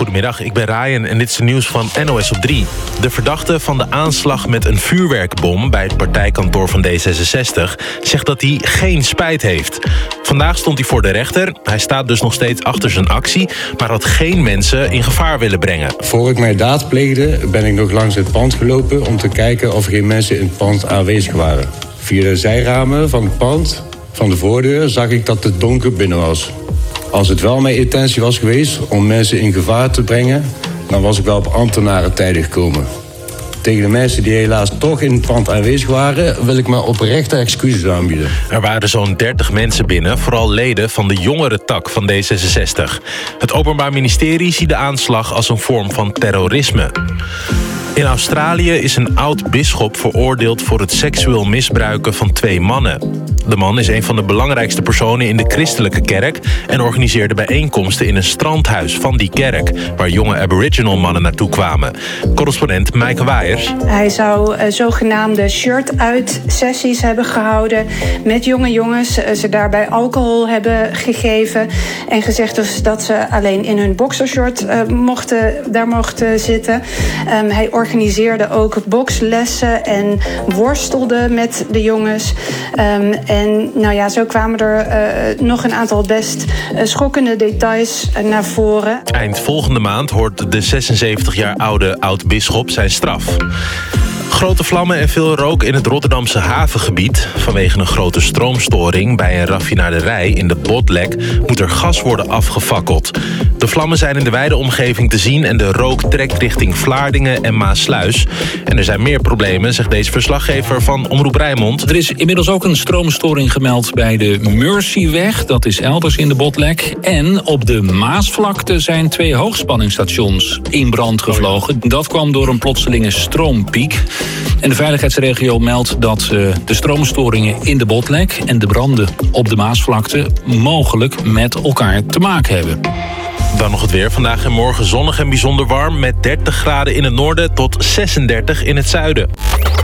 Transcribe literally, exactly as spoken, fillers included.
Goedemiddag, ik ben Ryan en dit is het nieuws van N O S op drie. De verdachte van de aanslag met een vuurwerkbom bij het partijkantoor van D zesenzestig zegt dat hij geen spijt heeft. Vandaag stond hij voor de rechter. Hij staat dus nog steeds achter zijn actie, maar had geen mensen in gevaar willen brengen. Voor ik mijn daad pleegde, ben ik nog langs het pand gelopen om te kijken of er geen mensen in het pand aanwezig waren. Via de zijramen van het pand, van de voordeur, zag ik dat het donker binnen was. Als het wel mijn intentie was geweest om mensen in gevaar te brengen, dan was ik wel op ambtenarentijden gekomen. Tegen de mensen die helaas toch in het pand aanwezig waren, wil ik me oprechte excuses aanbieden. Er waren zo'n dertig mensen binnen, vooral leden van de jongere tak van D zesenzestig. Het Openbaar Ministerie ziet de aanslag als een vorm van terrorisme. In Australië is een oud-bisschop veroordeeld voor het seksueel misbruiken van twee mannen. De man is een van de belangrijkste personen in de christelijke kerk en organiseerde bijeenkomsten in een strandhuis van die kerk, waar jonge aboriginal mannen naartoe kwamen. Correspondent Maaike Waaiers. Hij zou uh, zogenaamde shirt-uit-sessies hebben gehouden met jonge jongens. Uh, ze daarbij alcohol hebben gegeven en gezegd dus dat ze alleen in hun boxershort uh, mochten, daar mochten zitten. Um, hij organiseerde ook bokslessen en worstelde met de jongens. Um, en nou ja, zo kwamen er uh, nog een aantal best uh, schokkende details uh, naar voren. Eind volgende maand hoort de zesenzeventig jaar oude oud-bisschop zijn straf. Grote vlammen en veel rook in het Rotterdamse havengebied. Vanwege een grote stroomstoring bij een raffinaderij in de Botlek moet er gas worden afgefakkeld. De vlammen zijn in de wijde omgeving te zien en de rook trekt richting Vlaardingen en Maasluis. En er zijn meer problemen, zegt deze verslaggever van Omroep Rijnmond. Er is inmiddels ook een stroomstoring gemeld bij de Mercyweg. Dat is elders in de Botlek. En op de Maasvlakte zijn twee hoogspanningsstations in brand gevlogen. Dat kwam door een plotselinge stroompiek. En de veiligheidsregio meldt dat uh, de stroomstoringen in de Botlek en de branden op de Maasvlakte mogelijk met elkaar te maken hebben. Dan nog het weer. Vandaag en morgen zonnig en bijzonder warm met dertig graden in het noorden tot zesendertig in het zuiden.